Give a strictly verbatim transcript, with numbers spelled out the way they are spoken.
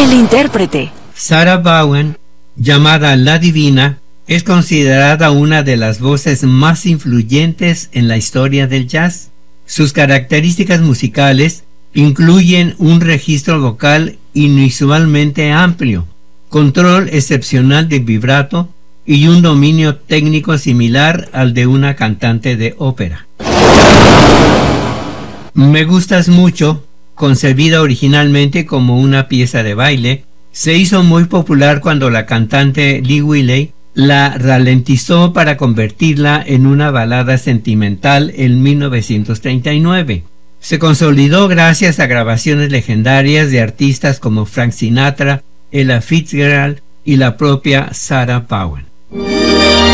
El intérprete. Sarah Vaughan, llamada La Divina, es considerada una de las voces más influyentes en la historia del jazz. Sus características musicales incluyen un registro vocal inusualmente amplio, control excepcional de vibrato y un dominio técnico similar al de una cantante de ópera. Me Gustas Mucho, concebida originalmente como una pieza de baile, se hizo muy popular cuando la cantante Lee Wiley la ralentizó para convertirla en una balada sentimental en mil novecientos treinta y nueve. Se consolidó gracias a grabaciones legendarias de artistas como Frank Sinatra, Ella Fitzgerald y la propia Sarah Vaughan.